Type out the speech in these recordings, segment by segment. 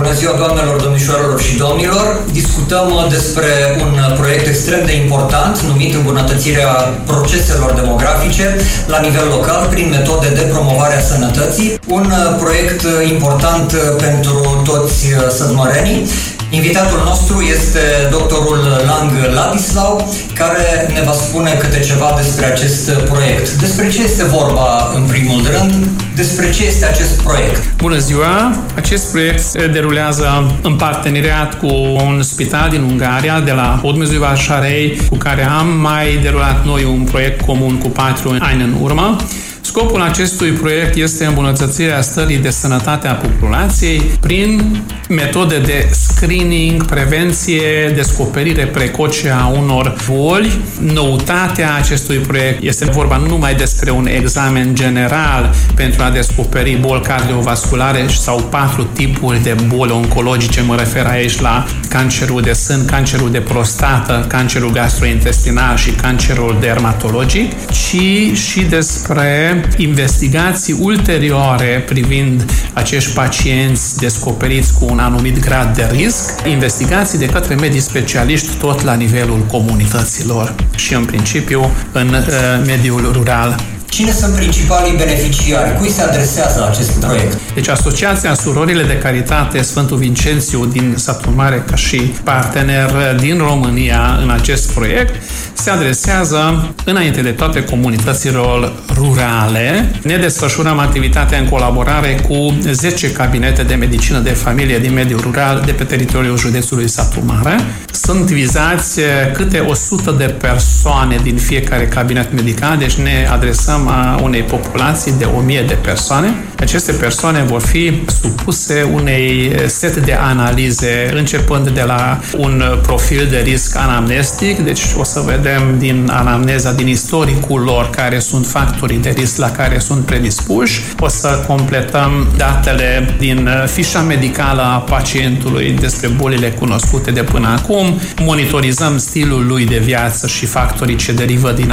Bună ziua, doamnelor, domnișoarelor și domnilor! Discutăm despre un proiect extrem de important numit îmbunătățirea proceselor demografice la nivel local prin metode de promovare a sănătății. Un proiect important pentru toți sădmărenii. Invitatul nostru este doctorul Lang Ladislau, care ne va spune câte ceva despre acest proiect. Despre ce este vorba în primul rând? Despre ce este acest proiect? Bună ziua! Acest proiect se derulează în parteneriat cu un spital din Ungaria, de la Hódmezővásárhely, cu care am mai derulat noi un proiect comun cu 4 ani în urmă. Scopul acestui proiect este îmbunătățirea stării de sănătate a populației prin metode de screening, prevenție, descoperire precoce a unor boli. Noutatea acestui proiect este vorba nu numai despre un examen general pentru a descoperi boli cardiovasculare sau 4 tipuri de boli oncologice, mă refer aici la cancerul de sân, cancerul de prostată, cancerul gastrointestinal și cancerul dermatologic, ci și despre investigații ulterioare privind acești pacienți descoperiți cu un anumit grad de risc, investigații de către medici specialiști tot la nivelul comunităților și în principiu în mediul rural. Cine sunt principalii beneficiari? Cui se adresează acest proiect? Deci Asociația Surorile de Caritate Sfântul Vincențiu din Satul Mare, ca și partener din România în acest proiect, se adresează înainte de toate comunităților rurale. Ne desfășurăm activitatea în colaborare cu 10 cabinete de medicină de familie din mediul rural de pe teritoriul județului Satul Mare. Sunt vizați câte 100 de persoane din fiecare cabinet medical, deci ne adresăm a unei populații de 1000 de persoane. Aceste persoane vor fi supuse unei set de analize, începând de la un profil de risc anamnestic, deci o să vedem din anamneza, din istoricul lor, care sunt factorii de risc la care sunt predispuși. O să completăm datele din fișa medicală a pacientului despre bolile cunoscute de până acum, monitorizăm stilul lui de viață și factorii ce derivă din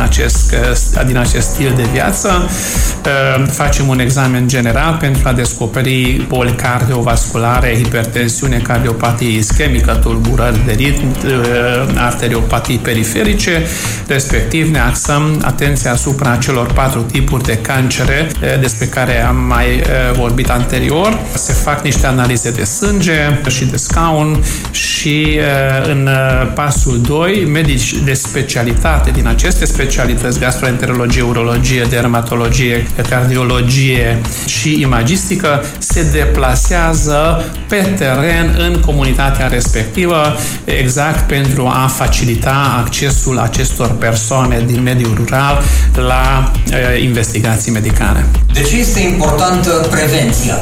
acest stil de viață, facem un examen general pentru a descoperi boli cardiovasculare, hipertensiune, cardiopatie ischemică, tulburări de ritm, arteriopatii periferice, respectiv ne axăm atenția asupra celor 4 tipuri de cancere despre care am mai vorbit anterior. Se fac niște analize de sânge și de scaun și în pasul 2, medici de specialitate din aceste specialități, gastroenterologie, urologie, dermatologie, cardiologie și imagistică, se deplasează pe teren în comunitatea respectivă, exact pentru a facilita accesul acestor persoane din mediul rural la investigații medicale. De ce este importantă prevenția?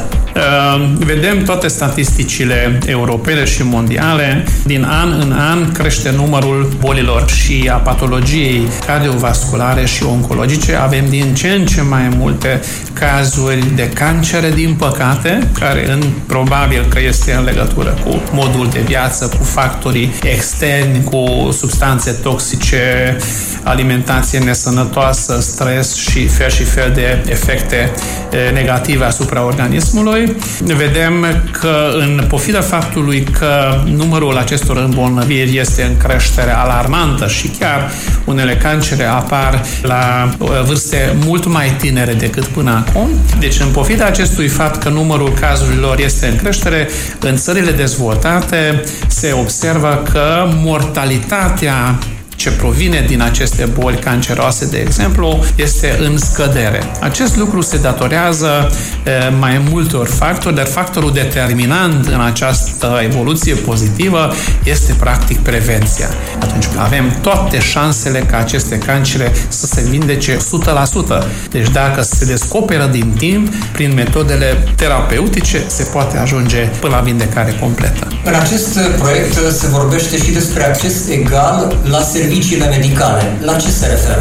Vedem toate statisticile europene și mondiale. Din an în an crește numărul bolilor și a patologiei cardiovasculare și oncologice. Avem din ce în ce mai multe cazuri de cancere, din păcate, care probabil că este în legătură cu modul de viață, cu factorii externi, cu substanțe toxice, alimentație nesănătoasă, stres și fel de efecte negative asupra organismului. Vedem că în pofida faptului că numărul acestor îmbolnăviri este în creștere alarmantă și chiar unele cancere apar la vârste mult mai tinere decât până acum, deci în pofida acestui fapt că numărul cazurilor este în creștere, în țările dezvoltate se observă că mortalitatea ce provine din aceste boli canceroase, de exemplu, este în scădere. Acest lucru se datorează mai multor factori, dar factorul determinant în această evoluție pozitivă este practic prevenția. Atunci avem toate șansele ca aceste cancere să se vindece 100%. Deci dacă se descoperă din timp, prin metodele terapeutice, se poate ajunge până la vindecare completă. În acest proiect se vorbește și despre acces egal la serviciile medicale. La ce se referă?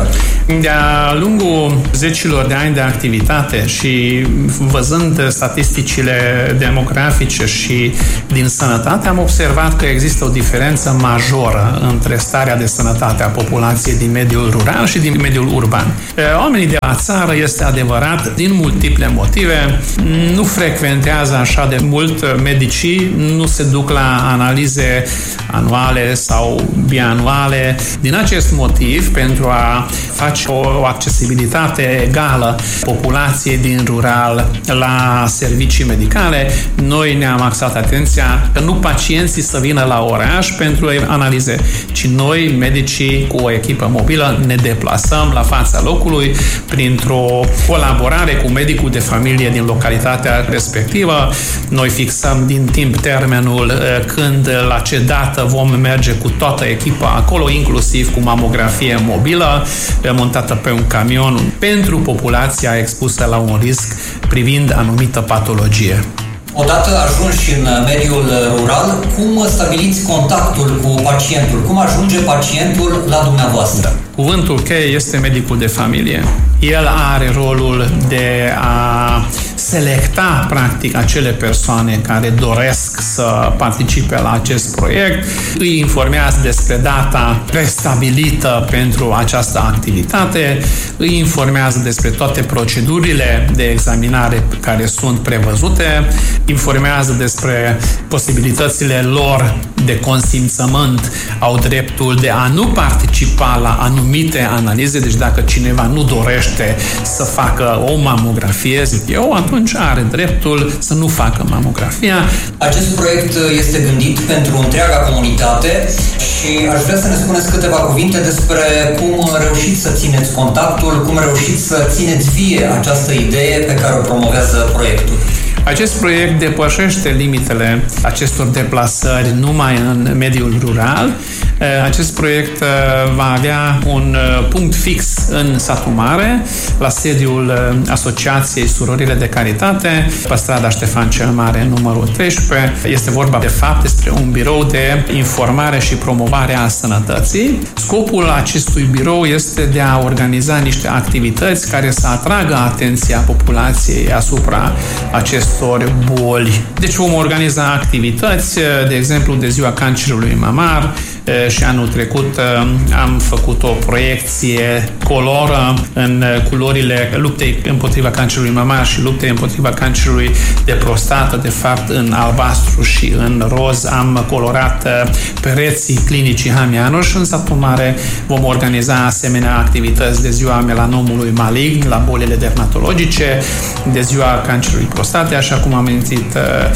De-a lungul zecilor de ani de activitate și văzând statisticile demografice și din sănătate, am observat că există o diferență majoră între starea de sănătate a populației din mediul rural și din mediul urban. Oamenii de la țară, este adevărat, din multiple motive, nu frecventează așa de mult medicii, nu se duc la analize anuale sau bianuale. Din acest motiv, pentru a face o accesibilitate egală populației din rural la servicii medicale, noi ne-am axat atenția că nu pacienții să vină la oraș pentru analize, ci noi, medicii, cu o echipă mobilă, ne deplasăm la fața locului printr-o colaborare cu medicul de familie din localitatea respectivă. Noi fixăm din timp termenul când, la ce dată vom merge cu toată echipa acolo, inclusiv cu mamografie mobilă montată pe un camion pentru populația expusă la un risc privind anumită patologie. Odată ajunși în mediul rural, cum stabiliți contactul cu pacientul? Cum ajunge pacientul la dumneavoastră? Cuvântul cheie este medicul de familie. El are rolul de a selecta, practic, acele persoane care doresc să participe la acest proiect, îi informează despre data prestabilită pentru această activitate, îi informează despre toate procedurile de examinare care sunt prevăzute, informează despre posibilitățile lor de consimțământ, au dreptul de a nu participa la anumite analize, deci dacă cineva nu dorește să facă o mamografie, zic eu, atunci are dreptul să nu facă mamografia. Acest proiect este gândit pentru întreaga comunitate și aș vrea să ne spuneți câteva cuvinte despre cum reușiți să țineți contactul, cum reușiți să țineți vie această idee pe care o promovează proiectul. Acest proiect depășește limitele acestor deplasări numai în mediul rural. Acest proiect va avea un punct fix în Satul Mare, la sediul Asociației Surorile de Caritate, pe strada Ștefan cel Mare, numărul 13. Este vorba, de fapt, despre un birou de informare și promovare a sănătății. Scopul acestui birou este de a organiza niște activități care să atragă atenția populației asupra acestor boli. Deci vom organiza activități, de exemplu, de ziua cancerului mamar, și anul trecut am făcut o proiecție coloră în culorile luptei împotriva cancerului mamar și luptei împotriva cancerului de prostată. De fapt, în albastru și în roz am colorat pereții clinicii Hamianu și în Satul Mare vom organiza asemenea activități de ziua melanomului malign, la bolile dermatologice, de ziua cancerului prostate, așa cum am amintit.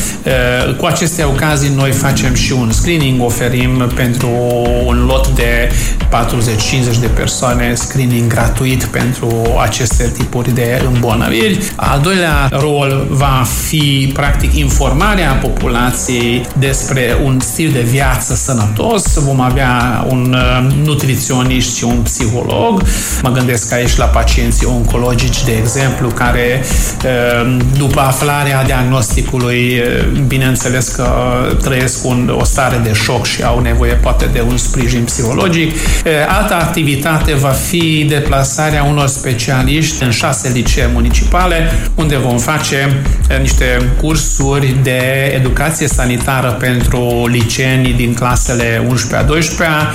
Cu aceste ocazii noi facem și un screening, oferim pentru un lot de 40-50 de persoane screening gratuit pentru aceste tipuri de îmbolnăviri. Al doilea rol va fi, practic, informarea populației despre un stil de viață sănătos. Vom avea un nutriționist și un psiholog. Mă gândesc aici la pacienții oncologici, de exemplu, care după aflarea diagnosticului, bineînțeles că trăiesc o stare de șoc și au nevoie poate de un sprijin psihologic. Altă activitate va fi deplasarea unor specialiști în 6 licee municipale, unde vom face niște cursuri de educație sanitară pentru liceenii din clasele 11-a, 12-a,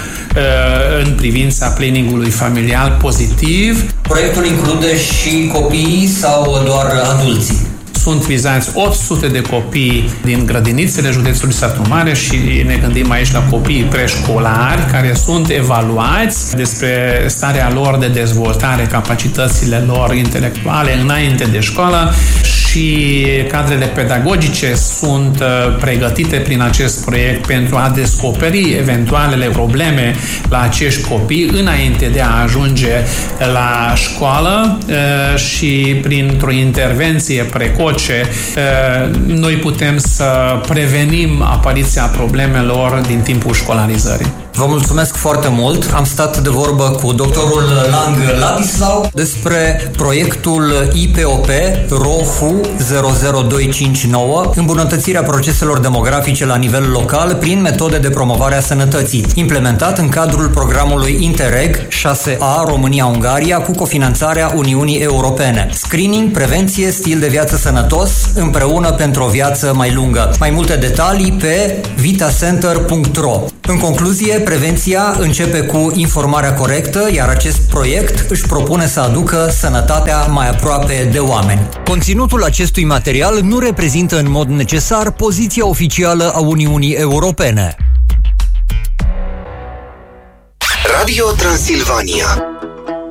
în privința planningului familial pozitiv. Proiectul include și copiii sau doar adulții? Sunt vizați 800 de copii din grădinițele județului Satul Mare și ne gândim aici la copiii preșcolari care sunt evaluați despre starea lor de dezvoltare, capacitățile lor intelectuale înainte de școală și cadrele pedagogice sunt pregătite prin acest proiect pentru a descoperi eventualele probleme la acești copii înainte de a ajunge la școală și printr-o intervenție precoce noi putem să prevenim apariția problemelor din timpul școlarizării. Vă mulțumesc foarte mult. Am stat de vorbă cu doctorul Lang Ladislau despre proiectul IPOP ROHU 00259, îmbunătățirea proceselor demografice la nivel local prin metode de promovare a sănătății, implementat în cadrul programului Interreg 6A România-Ungaria cu cofinanțarea Uniunii Europene. Screening, prevenție, stil de viață sănătos, împreună pentru o viață mai lungă. Mai multe detalii pe vitacenter.ro. În concluzie, prevenția începe cu informarea corectă, iar acest proiect își propune să aducă sănătatea mai aproape de oameni. Conținutul acestui material nu reprezintă în mod necesar poziția oficială a Uniunii Europene. Radio Transilvania.